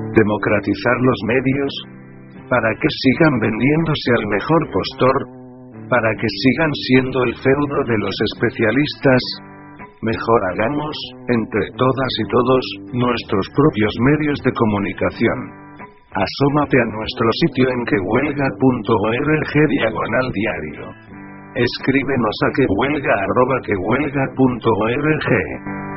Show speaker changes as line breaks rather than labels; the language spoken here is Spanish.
democratizar los medios, para que sigan vendiéndose al mejor postor, para que sigan siendo el feudo de los especialistas. Mejor hagamos, entre todas y todos, nuestros propios medios de comunicación. Asómate a nuestro sitio en quehuelga.org/diario. Escríbenos a quehuelga@quehuelga.org.